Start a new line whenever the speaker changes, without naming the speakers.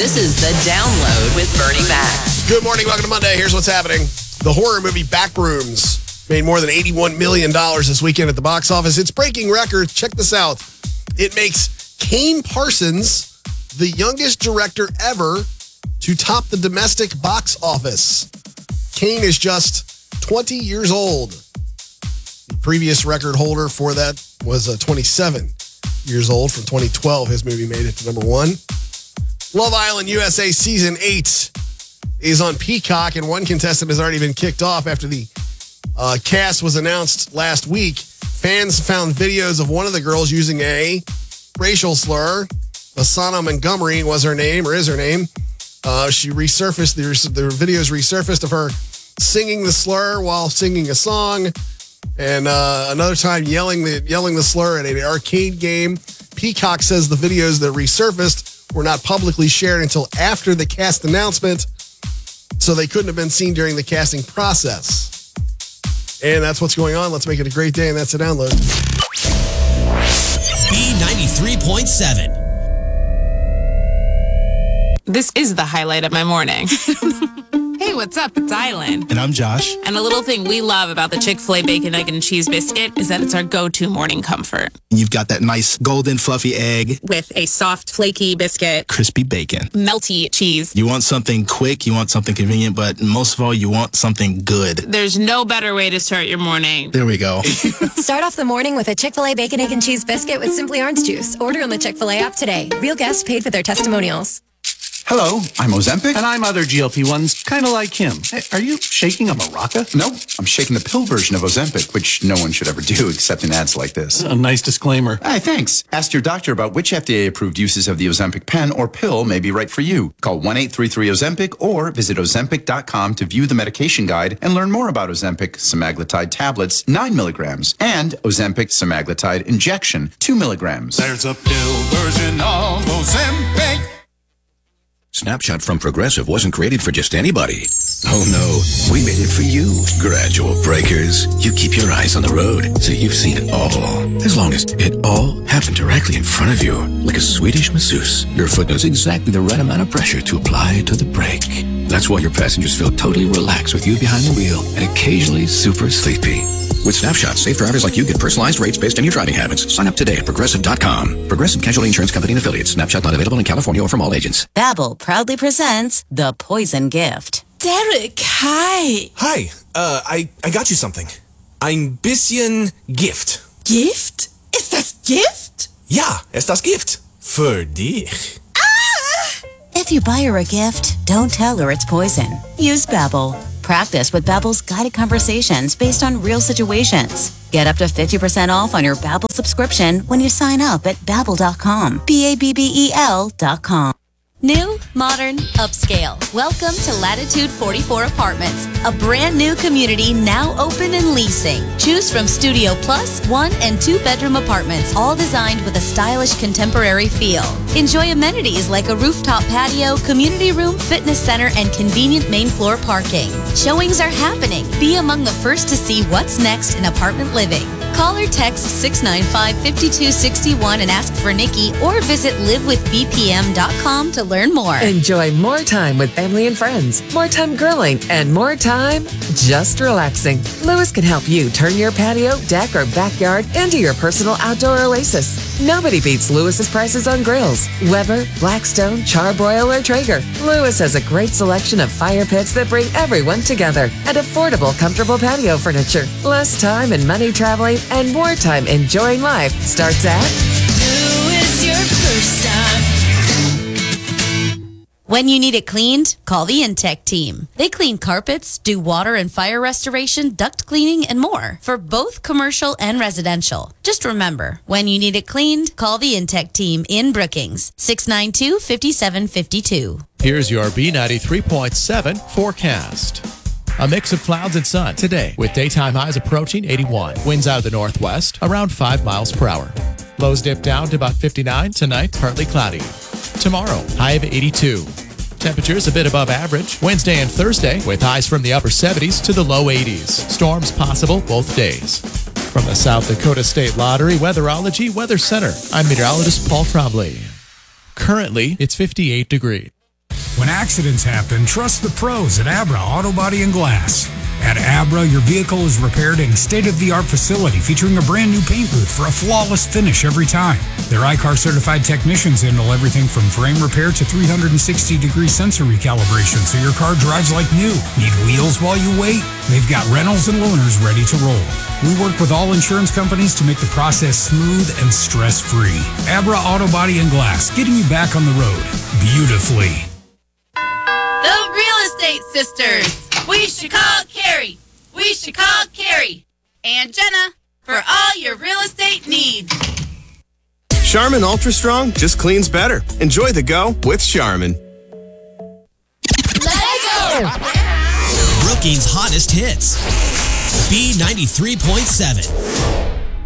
This is The Download with Bernie Mac.
Good morning. Welcome to Monday. Here's what's happening. The horror movie Backrooms made more than $81 million this weekend at the box office. It's breaking records. Check this out. It makes Kane Parsons the youngest director ever to top the domestic box office. Kane is just 20 years old. The previous record holder for that was 27 years old from 2012. His movie made it to number one. Love Island USA Season 8 is on Peacock, and one contestant has already been kicked off after the cast was announced last week. Fans found videos of one of the girls using a racial slur. Asana Montgomery was her name, or is her name. She resurfaced, the videos resurfaced of her singing the slur while singing a song, and another time yelling the slur at an arcade game. Peacock says the videos that resurfaced were not publicly shared until after the cast announcement, so they couldn't have been seen during the casting process. And that's what's going on. Let's make it a great day, and that's a download.
B93.7.
This is the highlight of my morning. Hey, what's up? It's Island.
And I'm Josh.
And a little thing we love about the Chick-fil-A Bacon, Egg, and Cheese Biscuit is that it's our go-to morning comfort.
You've got that nice golden fluffy egg.
With a soft, flaky biscuit.
Crispy bacon.
Melty cheese.
You want something quick, you want something convenient, but most of all, you want something good.
There's no better way to start your morning.
There we go.
Start off the morning with a Chick-fil-A Bacon, Egg, and Cheese Biscuit with Simply Orange Juice. Order on the Chick-fil-A app today. Real guests paid for their testimonials.
Hello, I'm Ozempic. And I'm other GLP-1s, kind of like him. Hey, are you shaking a maraca?
No, I'm shaking the pill version of Ozempic, which no one should ever do except in ads like this.
A nice disclaimer.
Hey, thanks. Ask your doctor about which FDA-approved uses of the Ozempic pen or pill may be right for you. Call 1-833-OZEMPIC or visit Ozempic.com to view the medication guide and learn more about Ozempic semaglutide tablets, 9 milligrams, and Ozempic semaglutide injection, 2 milligrams.
There's a pill version of Ozempic.
Snapshot from Progressive wasn't created for just anybody. Oh no, we made it for you. Gradual breakers. You keep your eyes on the road, so you've seen it all. As long as it all happened directly in front of you, like a Swedish masseuse, your foot knows exactly the right amount of pressure to apply to the brake. That's why your passengers feel totally relaxed with you behind the wheel and occasionally super sleepy. With Snapshot, safe drivers like you get personalized rates based on your driving habits. Sign up today at Progressive.com. Progressive Casualty Insurance Company and Affiliates. Snapshot not available in California or from all agents.
Babbel proudly presents The Poison Gift.
Derek, hi.
Hi, I got you something. Ein bisschen Gift.
Gift? Ist das Gift?
Ja, ist das Gift. Für dich.
If you buy her a gift, don't tell her it's poison. Use Babbel. Practice with Babbel's guided conversations based on real situations. Get up to 50% off on your Babbel subscription when you sign up at Babbel.com. Babbel.com.
New, modern, upscale. Welcome to Latitude 44 Apartments, a brand new community now open and leasing. Choose from Studio Plus, 1 and 2 bedroom apartments, all designed with a stylish contemporary feel. Enjoy amenities like a rooftop patio, community room, fitness center, and convenient main floor parking. Showings are happening. Be among the first to see what's next in apartment living. Call or text 695-5261 and ask for Nikki, or visit livewithbpm.com to learn more.
Enjoy more time with family and friends, more time grilling, and more time just relaxing. Lewis can help you turn your patio, deck, or backyard into your personal outdoor oasis. Nobody beats Lewis's prices on grills. Weber, Blackstone, Charbroil, or Traeger. Lewis has a great selection of fire pits that bring everyone together, and affordable, comfortable patio furniture. Less time and money traveling, and more time enjoying life starts at
Lewis, your first time.
When you need it cleaned, call the Intech team. They clean carpets, do water and fire restoration, duct cleaning, and more for both commercial and residential. Just remember, when you need it cleaned, call the Intech team in Brookings, 692-5752.
Here's your B93.7 forecast. A mix of clouds and sun today with daytime highs approaching 81. Winds out of the northwest around 5 miles per hour. Lows dip down to about 59. Tonight, partly cloudy. Tomorrow, high of 82. Temperatures a bit above average Wednesday and Thursday with highs from the upper 70s to the low 80s. Storms possible both days. From the South Dakota State Lottery Weatherology Weather Center, I'm meteorologist Paul Trombley. Currently, it's 58 degrees.
When accidents happen, trust the pros at Abra Auto Body and Glass. At Abra, your vehicle is repaired in a state-of-the-art facility featuring a brand new paint booth for a flawless finish every time. Their iCar certified technicians handle everything from frame repair to 360-degree sensor recalibration so your car drives like new. Need wheels while you wait? They've got rentals and loaners ready to roll. We work with all insurance companies to make the process smooth and stress-free. Abra Auto Body and Glass, getting you back on the road beautifully.
The Real Estate Sisters. We should call Carrie. We should call Carrie and Jenna for all your real estate needs.
Charmin Ultra Strong just cleans better. Enjoy the go with Charmin.
Let's go!
Brookings' hottest hits. B93.7.